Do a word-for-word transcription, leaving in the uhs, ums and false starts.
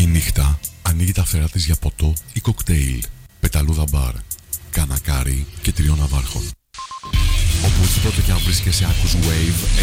νύχτα ανοίγει τα φτερά της για ποτό ή κοκτέιλ, πεταλούδα μπαρ, κανακάρι και τριών ναυάρχων. Οπουδήποτε και αν βρίσκεσαι, άκους Wave